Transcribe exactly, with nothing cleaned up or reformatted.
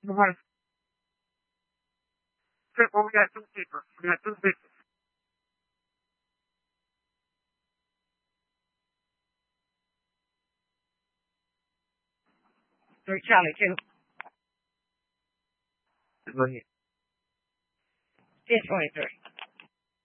More. Well, we got two people. We got two bitches. Three Charlie two. Go ahead. ten twenty-three.